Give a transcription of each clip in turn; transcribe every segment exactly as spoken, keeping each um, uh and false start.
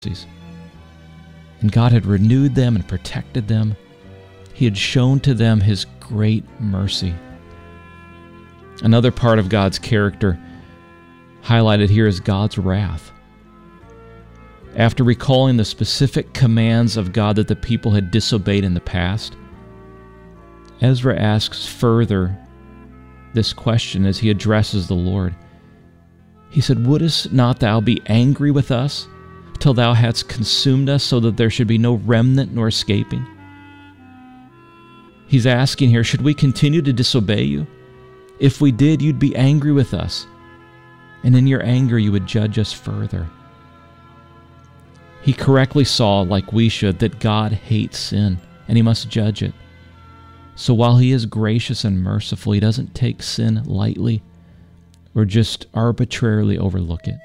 And God had renewed them and protected them. He had shown to them His great mercy. Another part of God's character highlighted here is God's wrath. After recalling the specific commands of God that the people had disobeyed in the past, Ezra asks further this question as he addresses the Lord. He said, "Wouldest not thou be angry with us till thou hadst consumed us, so that there should be no remnant nor escaping?" He's asking here, should we continue to disobey you? If we did, you'd be angry with us, and in your anger you would judge us further. He correctly saw, like we should, that God hates sin, and He must judge it. So while He is gracious and merciful, He doesn't take sin lightly or just arbitrarily overlook it.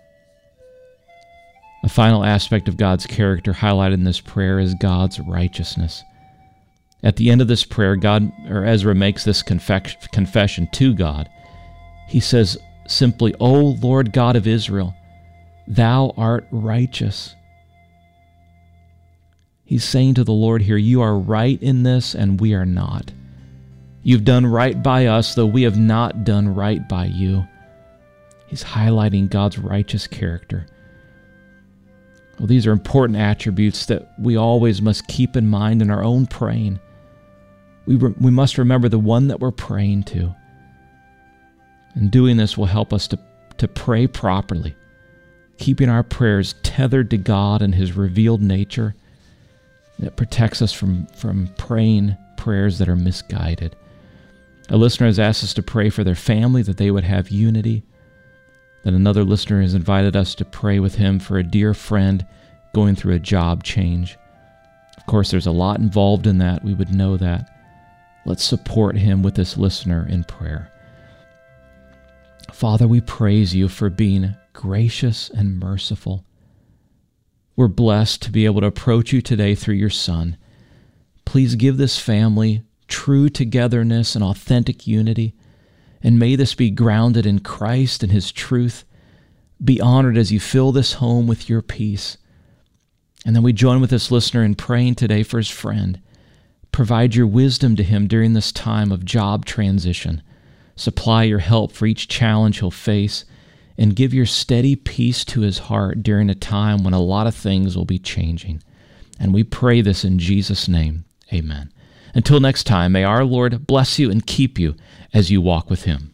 A final aspect of God's character highlighted in this prayer is God's righteousness. At the end of this prayer, God, or Ezra makes this confec- confession to God. He says simply, "O Lord God of Israel, Thou art righteous." He's saying to the Lord here, you are right in this and we are not. You've done right by us, though we have not done right by you. He's highlighting God's righteous character. Well, these are important attributes that we always must keep in mind in our own praying. We, re- we must remember the one that we're praying to. And doing this will help us to, to pray properly, keeping our prayers tethered to God and His revealed nature that protects us from, from praying prayers that are misguided. A listener has asked us to pray for their family, that they would have unity. Then another listener has invited us to pray with him for a dear friend going through a job change. Of course, there's a lot involved in that. We would know that. Let's support him with this listener in prayer. Father, we praise You for being gracious and merciful. We're blessed to be able to approach You today through Your Son. Please give this family true togetherness and authentic unity, and may this be grounded in Christ and His truth. Be honored as You fill this home with Your peace. And then we join with this listener in praying today for his friend. Provide Your wisdom to him during this time of job transition. Supply Your help for each challenge he'll face, and give Your steady peace to his heart during a time when a lot of things will be changing. And we pray this in Jesus' name. Amen. Until next time, may our Lord bless you and keep you as you walk with Him.